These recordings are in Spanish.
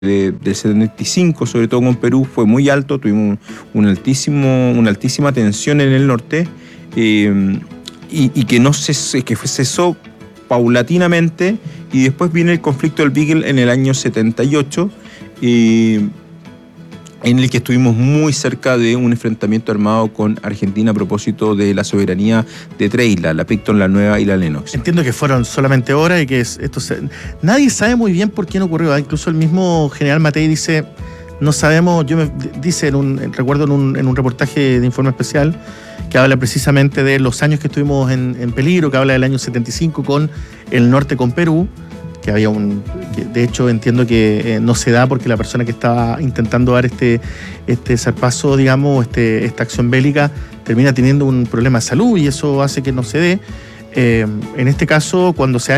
del 75, sobre todo con Perú, fue muy alto. Tuvimos una altísima tensión en el norte, y que cesó paulatinamente, y después viene el conflicto del Beagle en el año 78, en el que estuvimos muy cerca de un enfrentamiento armado con Argentina a propósito de la soberanía de tres islas, la Picton, la Nueva y la Lennox. Entiendo que fueron solamente horas y que nadie sabe muy bien por qué no ocurrió. Incluso el mismo general Matei dice, no sabemos, recuerdo en un reportaje de Informe Especial que habla precisamente de los años que estuvimos en peligro, que habla del año 75 con el norte, con Perú, que había de hecho entiendo que no se da porque la persona que estaba intentando dar este zarpazo, digamos, esta acción bélica, termina teniendo un problema de salud y eso hace que no se dé. En este caso, cuando se da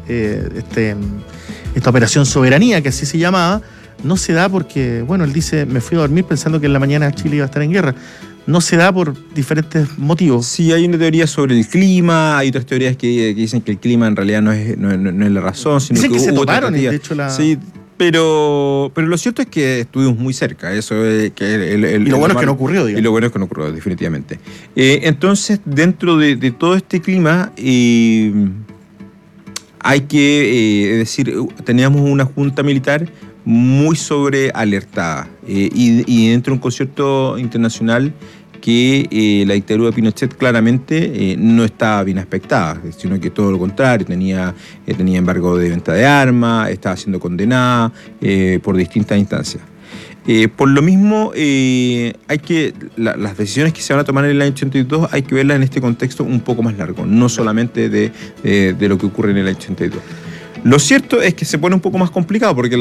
esta operación Soberanía, que así se llamaba, no se da porque, bueno, él dice, me fui a dormir pensando que en la mañana Chile iba a estar en guerra. No se da por diferentes motivos. Sí, hay una teoría sobre el clima, hay otras teorías que dicen que el clima en realidad no es la razón, sino dicen que se hubo toparon, otra y de hecho Sí, pero lo cierto es que estuvimos muy cerca. Eso es que y lo bueno es que no ocurrió, digamos. Y lo bueno es que no ocurrió, definitivamente. Entonces, dentro de todo este clima, hay que decir, teníamos una junta militar muy sobrealertada, y dentro de un concierto internacional que la dictadura de Pinochet claramente no estaba bien aspectada, sino que todo lo contrario, tenía embargo de venta de armas, estaba siendo condenada por distintas instancias. Por lo mismo, las decisiones que se van a tomar en el año 82 hay que verlas en este contexto un poco más largo, no solamente de lo que ocurre en el año 82. Lo cierto es que se pone un poco más complicado, porque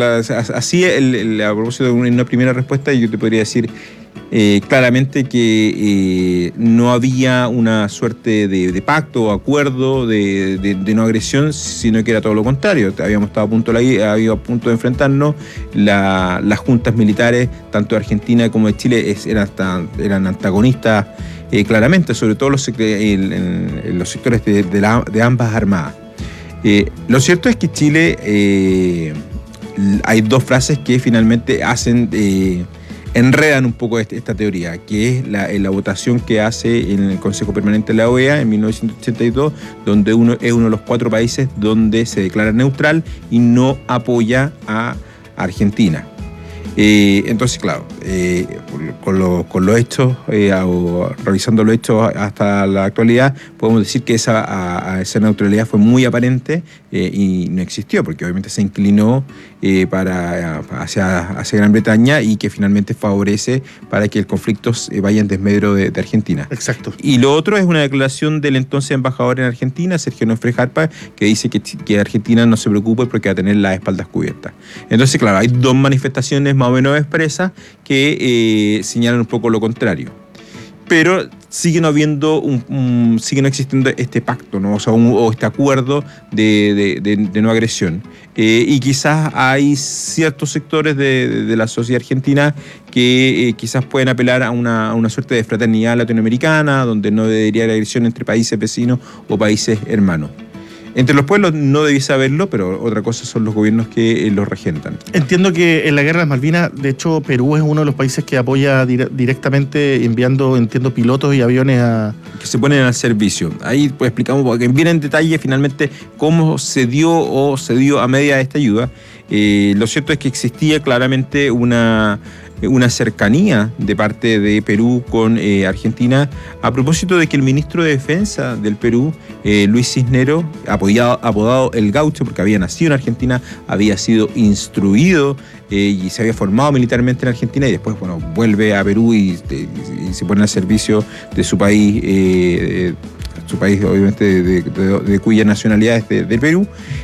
a propósito de una primera respuesta, yo te podría decir claramente que no había una suerte de pacto o acuerdo de no agresión, sino que era todo lo contrario. Habíamos estado a punto de enfrentarnos. Las juntas militares, tanto de Argentina como de Chile, eran antagonistas claramente, sobre todo en los sectores de ambas armadas. Lo cierto es que Chile, hay dos frases que finalmente enredan un poco esta teoría, que es la votación que hace en el Consejo Permanente de la OEA en 1982, donde es uno de los 4 países donde se declara neutral y no apoya a Argentina. Entonces, claro, con los hechos, o revisando los hechos hasta la actualidad, podemos decir que esa neutralidad fue muy aparente y no existió, porque obviamente se inclinó hacia Gran Bretaña, y que finalmente favorece para que el conflicto vaya en desmedro de Argentina. Exacto. Y lo otro es una declaración del entonces embajador en Argentina, Sergio Nofre Jarpa, que dice que Argentina no se preocupe porque va a tener las espaldas cubiertas. Entonces, claro, hay dos manifestaciones más o menos expresas que señalan un poco lo contrario. Pero sigue no existiendo este pacto, ¿no? O este acuerdo de no agresión. Y quizás hay ciertos sectores de la sociedad argentina que quizás pueden apelar a una suerte de fraternidad latinoamericana, donde no debería haber agresión entre países vecinos o países hermanos. Entre los pueblos no debiese haberlo, pero otra cosa son los gobiernos que los regentan. Entiendo que en la guerra de las Malvinas, de hecho, Perú es uno de los países que apoya directamente enviando, entiendo, pilotos y aviones que se ponen al servicio. Ahí pues explicamos bien en detalle finalmente cómo se dio a media de esta ayuda. Lo cierto es que existía claramente una cercanía de parte de Perú con Argentina, a propósito de que el ministro de Defensa del Perú, Luis Cisneros, apodado El Gaucho, porque había nacido en Argentina, había sido instruido y se había formado militarmente en Argentina, y después vuelve a Perú y se pone al servicio de su país, obviamente de cuya nacionalidad es de Perú.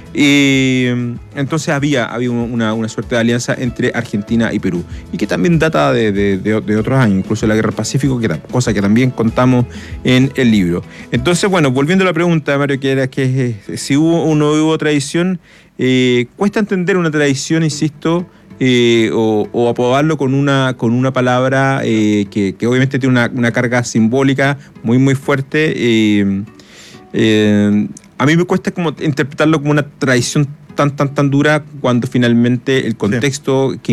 Entonces había una suerte de alianza entre Argentina y Perú, y que también data de otros años, incluso la Guerra del Pacífico, cosa que también contamos en el libro. Entonces, bueno, volviendo a la pregunta, Mario, que era que si hubo o no hubo tradición, cuesta entender una tradición, insisto, o apodarlo con una palabra que obviamente tiene una carga simbólica muy muy fuerte. A mí me cuesta como interpretarlo como una tradición tan dura cuando finalmente el contexto que